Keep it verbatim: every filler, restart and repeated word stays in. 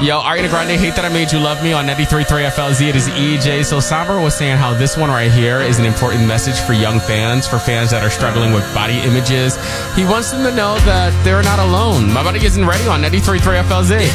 Yo, Ariana Grande, Hate That I Made You Love Me on ninety-three point three F L Z. It is E J. So Somber was saying how this one right here is an important message for young fans, for fans that are struggling with body images. He wants them to know that they're not alone. My Body Isn't Ready on ninety-three point three F L Z.